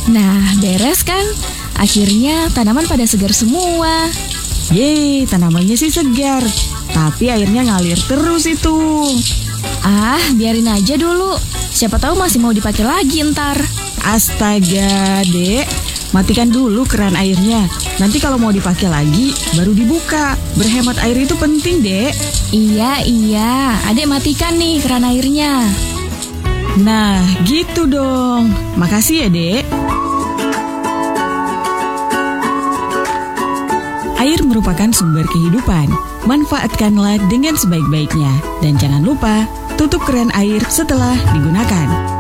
Nah, beres kan? Akhirnya tanaman pada segar semua. Yeay, tanamannya sih segar. Tapi airnya ngalir terus itu. Ah, biarin aja dulu. Siapa tahu masih mau dipakai lagi ntar. Astaga, Dek. Matikan dulu keran airnya. Nanti kalau mau dipakai lagi, baru dibuka. Berhemat air itu penting, Dek. Iya. Adek matikan nih keran airnya. Nah, gitu dong. Makasih ya, Dek. Air merupakan sumber kehidupan. Manfaatkanlah dengan sebaik-baiknya. Dan jangan lupa, tutup keran air setelah digunakan.